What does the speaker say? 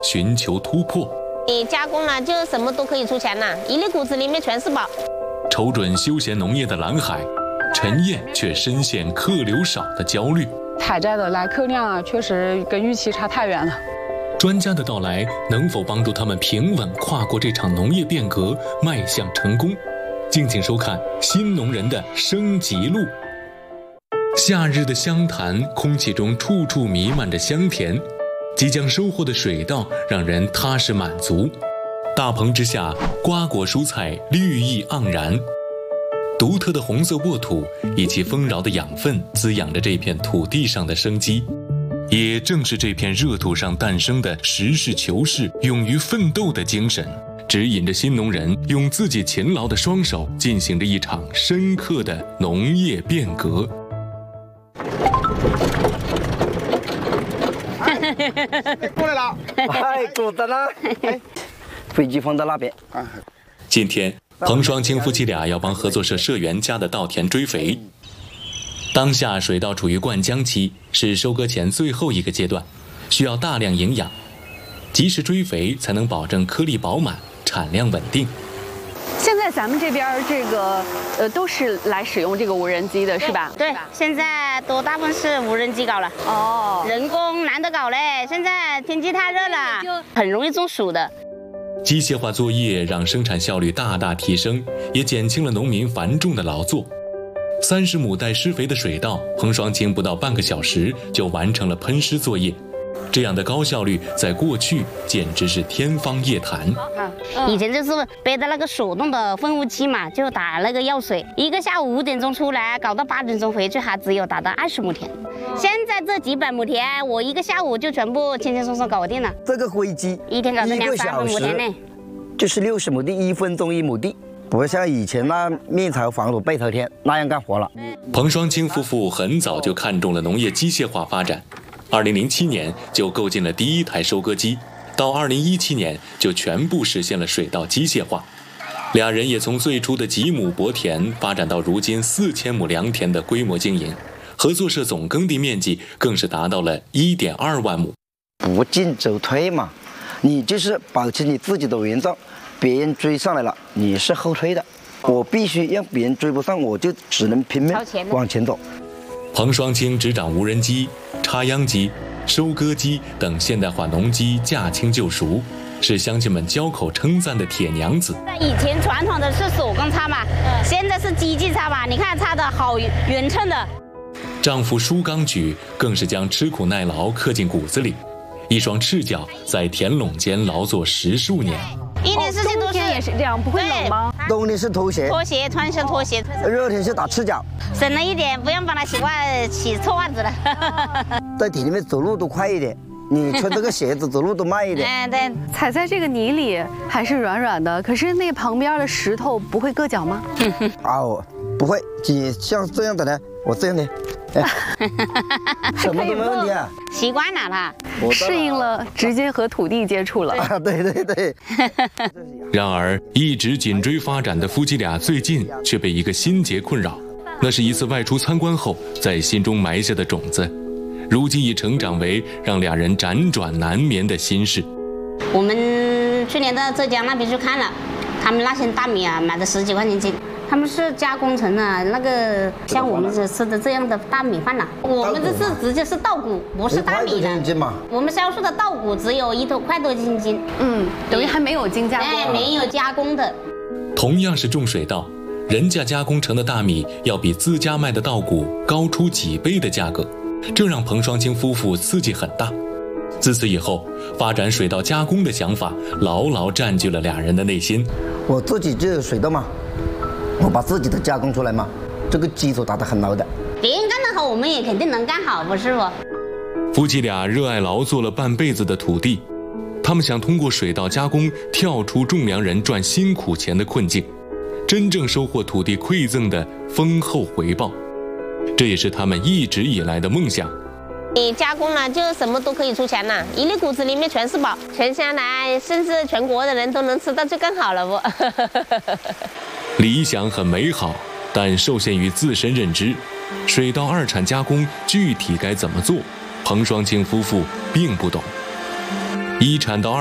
寻求突破。 你加工了，就什么都可以出钱了，一粒谷子里面全是宝。 瞅准休闲农业的蓝海，陈燕却深陷客流少的焦虑。 采摘的来客量啊，确实跟预期差太远了。 专家的到来能否帮助他们平稳跨过这场农业变革，迈向成功？敬请收看《新农人的升级路》。夏日的湘潭，空气中处处弥漫着香甜，即将收获的水稻让人踏实满足。大棚之下，瓜果蔬菜绿意盎然，独特的红色沃土以其丰饶的养分滋养着这片土地上的生机。也正是这片热土上诞生的实事求是、勇于奋斗的精神，指引着新农人用自己勤劳的双手进行着一场深刻的农业变革。 过来了， 哎，狗在那，飞机放在那边。 今天，彭双清夫妻俩要帮合作社社员家的稻田追肥。当下水稻处于灌浆期，是收割前最后一个阶段，需要大量营养，及时追肥才能保证颗粒饱满、产量稳定。 现在咱们这边这个都是来使用这个无人机的是吧？ 对，现在大部分是无人机搞了。哦，人工难得搞嘞，现在天气太热了，很容易中暑的。 机械化作业让生产效率大大提升，也减轻了农民繁重的劳作。30亩带施肥的水稻，彭双清不到半个小时就完成了喷施作业。这样的高效率，在过去简直是天方夜谭。 以前就是背着那个手动的分雾器嘛，就打那个药水，一个下午5点钟出来，搞到8点钟回去，还只有打到20亩田。现在这几百亩田，我一个下午就全部轻轻松松搞定了。 这个飞机一天搞定2-3亩田内， 就是60亩地，1分钟1亩地。不像以前那面朝黄土背朝天那样干活了。 彭双清夫妇很早就看中了农业机械化发展，2007年就购进了第一台收割机，到2017年就全部实现了水稻机械化。俩人也从最初的几亩薄田发展到如今4000亩良田的规模经营，合作社总耕地面积更是达到了1.2万亩。 不进则退嘛，你就是保持你自己的原状。别人追上来了，你是后退的。我必须让别人追不上，我就只能拼命往前走。 彭双清执掌无人机、插秧机、收割机等现代化农机驾轻就熟，是乡亲们交口称赞的铁娘子。 以前传统的是手工插嘛，现在是机器插嘛，你看插的好匀称的。 丈夫舒刚举更是将吃苦耐劳刻进骨子里，一双赤脚在田垄间劳作10数年。 一年四季都是也是这样，不会冷吗？ 冬天是拖鞋， 穿上拖鞋， 热天是打赤脚， 省了一点，不用帮他洗臭袜子了。 在田里面走路都快一点，你穿这个鞋子走路都慢一点。 对， 踩在这个泥里还是软软的，可是那旁边的石头不会硌脚吗？ 哦，不会，你像这样的呢，我这样的。什么都没问题啊， 习惯了啦， 适应了，直接和土地接触了。 对。 然而，一直紧追发展的夫妻俩最近却被一个心结困扰，那是一次外出参观后在心中埋下的种子，如今已成长为让俩人辗转难眠的心事。 我们去年到浙江那边去看了，他们那些大米啊，买的10几块钱斤。他们是加工成了那个像我们吃的这样的大米饭了，我们这是直接是稻谷，不是大米的。我们销售的稻谷只有1块多斤， 等于还没有精加工， 没有加工的。 同样是种水稻，人家加工成的大米要比自家卖的稻谷高出几倍的价格，这让彭双清夫妇刺激很大。自此以后，发展水稻加工的想法牢牢占据了俩人的内心。 我自己就有水稻嘛。我把自己的加工出来嘛，这个基础打得很牢的。 别人干得好，我们也肯定能干好，不是不？ 夫妻俩热爱劳作了半辈子的土地，他们想通过水稻加工跳出种粮人赚辛苦钱的困境，真正收获土地馈赠的丰厚回报。这也是他们一直以来的梦想。 你加工了，就什么都可以出钱了，一粒谷子里面全是宝，全下来甚至全国的人都能吃到就更好了不？ 理想很美好，但受限于自身认知，水稻2产加工具体该怎么做，彭双清夫妇并不懂。 一产到